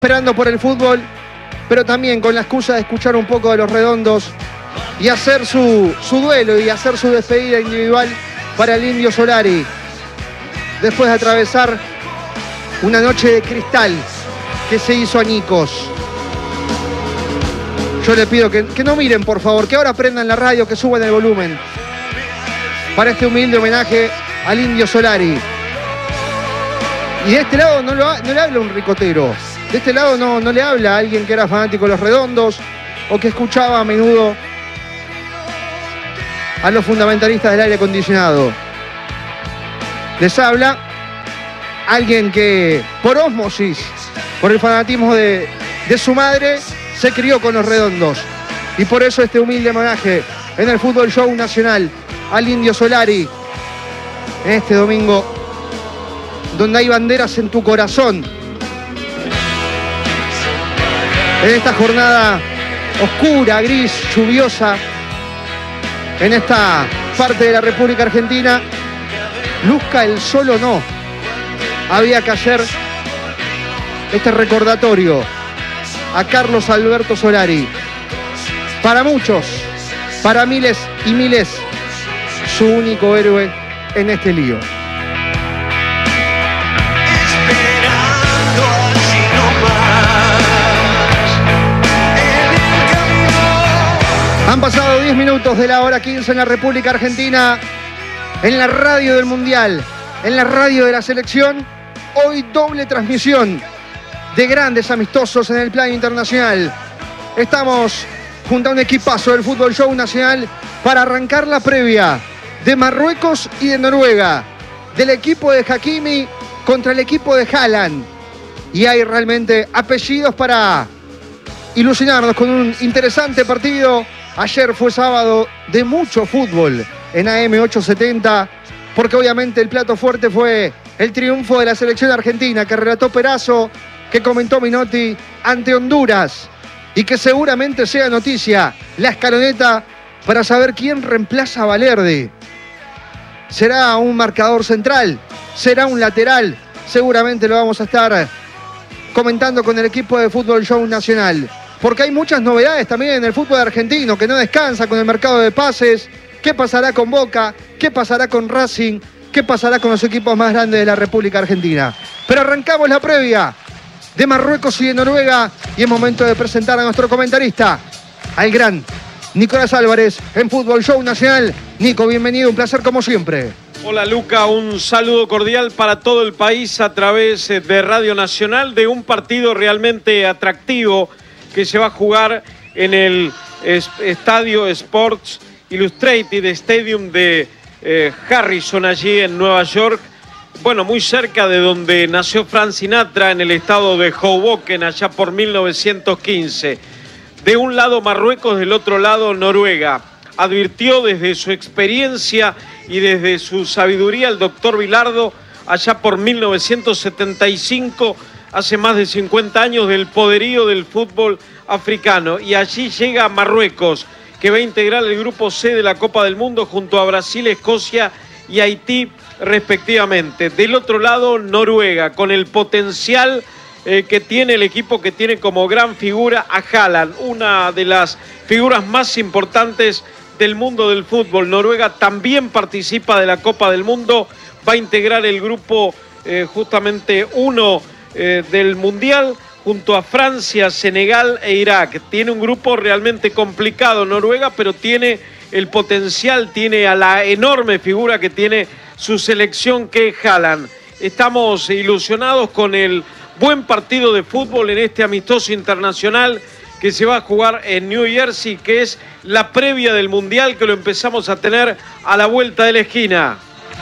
esperando por el fútbol, pero también con la excusa de escuchar un poco de Los Redondos y hacer su duelo y hacer su despedida individual para el Indio Solari, después de atravesar una noche de cristal que se hizo añicos. Yo le pido que no miren, por favor, que ahora prendan la radio, que suban el volumen para este humilde homenaje al Indio Solari. Y de este lado no le habla un ricotero. De este lado no le habla a alguien que era fanático de Los Redondos o que escuchaba a menudo a los fundamentalistas del aire acondicionado. Les habla alguien que, por ósmosis, por el fanatismo de su madre, se crió con Los Redondos. Y por eso este humilde homenaje en el Fútbol Show Nacional al Indio Solari, en este domingo, donde hay banderas en tu corazón. En esta jornada oscura, gris, lluviosa, en esta parte de la República Argentina, luzca el sol o no, había que hacer este recordatorio a Carlos Alberto Solari. Para muchos, para miles y miles, su único héroe en este lío. Han pasado 10 minutos de la hora 15 en la República Argentina, en la radio del Mundial, en la radio de la selección. Hoy doble transmisión de grandes amistosos en el plano internacional. Estamos junto a un equipazo del Fútbol Show Nacional para arrancar la previa de Marruecos y de Noruega, del equipo de Hakimi contra el equipo de Haaland. Y hay realmente apellidos para ilusionarnos con un interesante partido. Ayer fue sábado de mucho fútbol en AM870, porque obviamente el plato fuerte fue el triunfo de la selección argentina, que relató Perazo, que comentó Minotti, ante Honduras, y que seguramente sea noticia la escaloneta para saber quién reemplaza a Valerde. ¿Será un marcador central? ¿Será un lateral? Seguramente lo vamos a estar comentando con el equipo de Fútbol Show Nacional, porque hay muchas novedades también en el fútbol argentino, que no descansa con el mercado de pases. ¿Qué pasará con Boca? ¿Qué pasará con Racing? ¿Qué pasará con los equipos más grandes de la República Argentina? Pero arrancamos la previa de Marruecos y de Noruega, y es momento de presentar a nuestro comentarista, al gran Nicolás Álvarez, en Fútbol Show Nacional. Nico, bienvenido, un placer como siempre. Hola Luca, un saludo cordial para todo el país a través de Radio Nacional, de un partido realmente atractivo que se va a jugar en el Estadio Sports Illustrated Stadium de Harrison, allí en Nueva York. Bueno, muy cerca de donde nació Frank Sinatra, en el estado de Hoboken, allá por 1915. De un lado Marruecos, del otro lado Noruega. Advirtió desde su experiencia y desde su sabiduría el doctor Bilardo, allá por 1975, hace más de 50 años, del poderío del fútbol africano. Y allí llega Marruecos, que va a integrar el grupo C de la Copa del Mundo junto a Brasil, Escocia y Haití respectivamente. Del otro lado Noruega, con el potencial que tiene el equipo, que tiene como gran figura a Haaland, una de las figuras más importantes del mundo del fútbol. Noruega también participa de la Copa del Mundo, va a integrar el grupo justamente 1 del Mundial, junto a Francia, Senegal e Irak. Tiene un grupo realmente complicado Noruega, pero tiene el potencial, tiene a la enorme figura que tiene su selección, que es Haaland. Estamos ilusionados con el buen partido de fútbol en este amistoso internacional que se va a jugar en New Jersey, que es la previa del Mundial, que lo empezamos a tener a la vuelta de la esquina.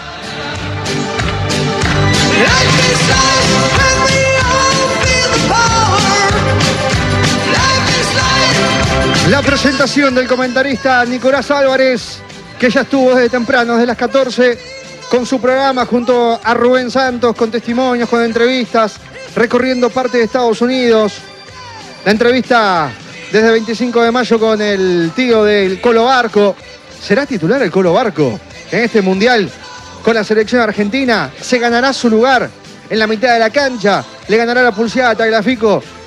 La presentación del comentarista Nicolás Álvarez, que ya estuvo desde temprano, desde las 14, con su programa junto a Rubén Santos, con testimonios, con entrevistas, recorriendo parte de Estados Unidos. La entrevista desde 25 de mayo con el tío del Colo Barco. ¿Será titular el Colo Barco en este Mundial con la selección argentina? ¿Se ganará su lugar en la mitad de la cancha? ¿Le ganará la pulseada a Tagliafico